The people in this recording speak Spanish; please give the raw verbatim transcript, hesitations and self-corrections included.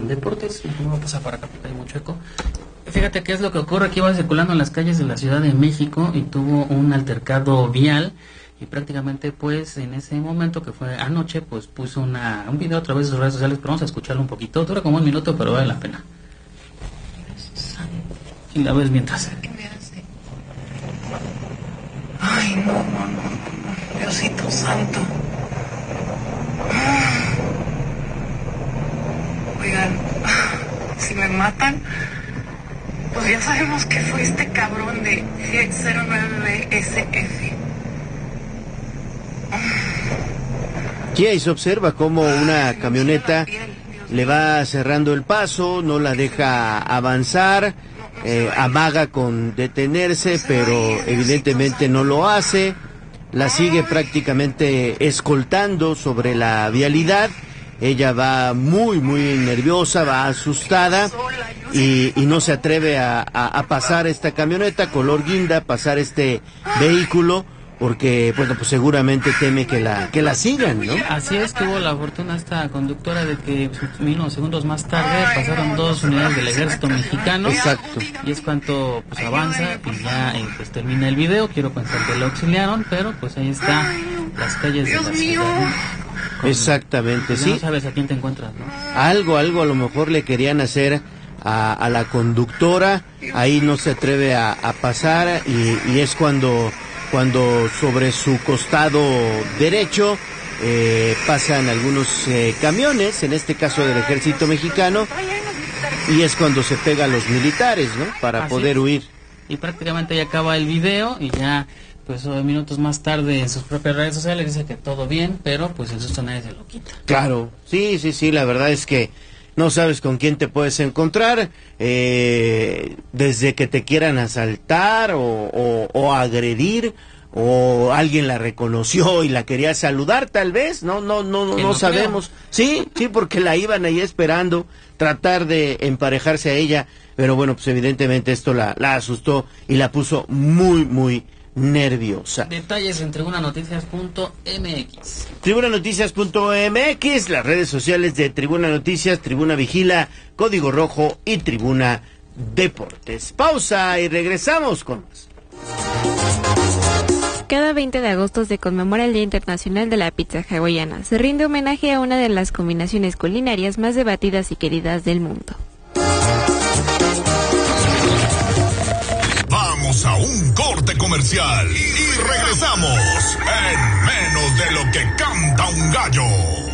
deportes. No va a pasar para acá porque hay mucho eco. Fíjate qué es lo que ocurre, que iba circulando en las calles de la Ciudad de México y tuvo un altercado vial y prácticamente pues en ese momento que fue anoche pues puso una un video a través de sus redes sociales, pero vamos a escucharlo un poquito, dura como un minuto pero vale la pena. Y la ves mientras. Ay, no, no, no, no, Diosito santo. Oigan, si me matan, pues ya sabemos que fue este cabrón de G cero nueve S F. Y ahí se observa cómo una camioneta le va cerrando el paso, no la deja avanzar, eh, amaga con detenerse, pero evidentemente no lo hace, la sigue prácticamente escoltando sobre la vialidad. Ella va muy, muy nerviosa, va asustada y, y no se atreve a, a, a pasar esta camioneta color guinda, pasar este vehículo, porque bueno, pues seguramente teme que la que la sigan, ¿no? Así es, tuvo la fortuna esta conductora de que unos segundos más tarde pasaron dos unidades del ejército mexicano. Exacto. Y es cuanto pues avanza y ya eh, pues termina el video. Quiero pensar que lo auxiliaron, pero pues ahí está las calles de la ciudad. Con, exactamente, pues, sí. No sabes a quién te encuentras, ¿no? Algo, algo a lo mejor le querían hacer a, a la conductora, ahí no se atreve a, a pasar y, y es cuando, cuando sobre su costado derecho eh, pasan algunos eh, camiones, en este caso del ejército mexicano, y es cuando se pega a los militares, ¿no? Para Así poder es. huir. Y prácticamente ya acaba el video y ya pues minutos más tarde en sus propias redes sociales dice que todo bien, pero pues el susto nadie se lo quita. Claro, sí, sí, sí, la verdad es que no sabes con quién te puedes encontrar, eh, desde que te quieran asaltar o, o, o agredir, o alguien la reconoció y la quería saludar tal vez, no, no, no, no, no sabemos. Creo. Sí, sí, porque la iban ahí esperando, tratar de emparejarse a ella, pero bueno, pues evidentemente esto la, la asustó y la puso muy, muy nerviosa. Detalles en tribuna noticias punto m x. tribuna noticias punto m x, las redes sociales de Tribuna Noticias, Tribuna Vigila, Código Rojo y Tribuna Deportes. Pausa y regresamos con más. Cada veinte de agosto se conmemora el Día Internacional de la Pizza Hawaiana. Se rinde homenaje a una de las combinaciones culinarias más debatidas y queridas del mundo. Vamos a un corte comercial y regresamos en menos de lo que canta un gallo.